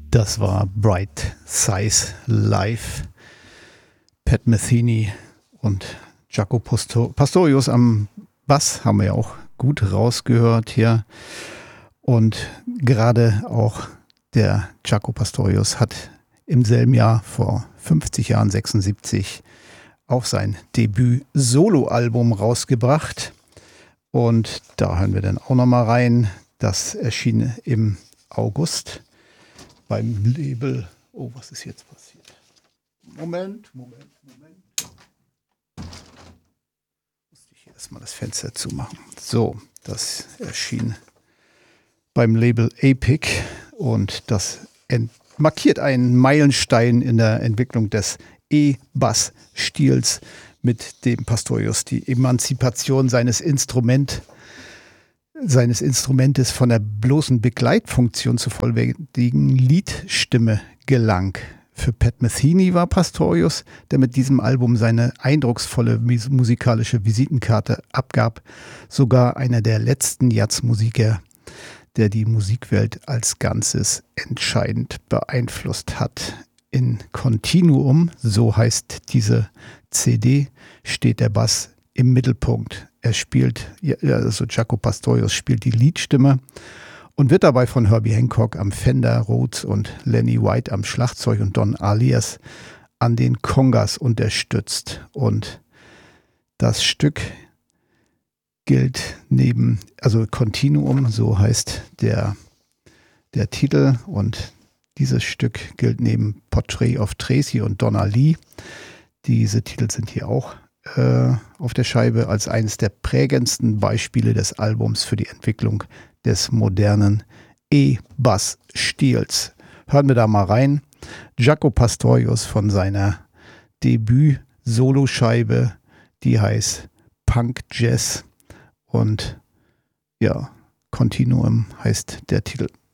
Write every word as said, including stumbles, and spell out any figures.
Das war Bright Size Live. Pat Metheny und Jaco Pastorius am Bass haben wir ja auch gut rausgehört hier. Und gerade auch der Jaco Pastorius hat im selben Jahr vor fünfzig Jahren, sechsundsiebzig, auch sein Debüt-Solo-Album rausgebracht. Und da hören wir dann auch nochmal rein. Das erschien im August beim Label. Oh, was ist jetzt passiert? Moment, Moment, Moment. Musste ich hier erstmal das Fenster zumachen. So, das erschien beim Label Epic und das markiert einen Meilenstein in der Entwicklung des E-Bass-Stils, mit dem Pastorius die Emanzipation seines Instrument, seines Instrumentes von der bloßen Begleitfunktion zur vollwertigen Liedstimme gelang. Für Pat Metheny war Pastorius, der mit diesem Album seine eindrucksvolle musikalische Visitenkarte abgab, sogar einer der letzten Jazzmusiker, der die Musikwelt als Ganzes entscheidend beeinflusst hat. In Continuum, so heißt diese C D, steht der Bass im Mittelpunkt. Er spielt, also Jaco Pastorius spielt die Leadstimme und wird dabei von Herbie Hancock am Fender Rhodes und Lenny White am Schlagzeug und Don Alias an den Congas unterstützt. Und das Stück gilt neben, also Continuum, so heißt der, der Titel, und dieses Stück gilt neben Portrait of Tracy und Donna Lee, diese Titel sind hier auch äh, auf der Scheibe, als eines der prägendsten Beispiele des Albums für die Entwicklung des modernen E-Bass-Stils. Hören wir da mal rein. Jaco Pastorius von seiner Debüt-Soloscheibe, die heißt Punk Jazz, und ja, Continuum heißt der Titel.